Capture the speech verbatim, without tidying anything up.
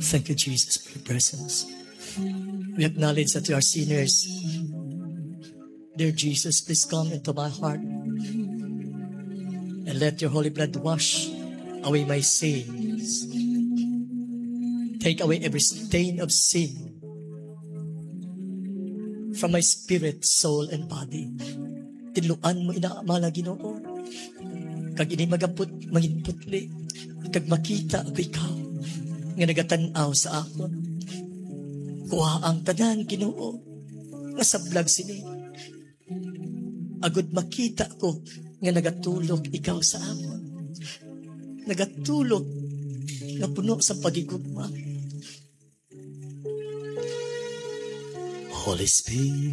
Thank you, Jesus, for your presence. We acknowledge that we are sinners. Dear Jesus, please come into my heart and let your holy blood wash away my sins. Take away every stain of sin from my spirit, soul, and body. Tinluan mo inaamala, Ginoo. Kag ini magaput, manginputli. Kag makita ako ikaw nga nagatanaw sa akon. Kuha ang tanan, Ginoo, nga sablag sini. Agud makita ko nga nagatulog ikaw sa amon. Nagatulog nga puno sa pagigugma. Holy Spirit,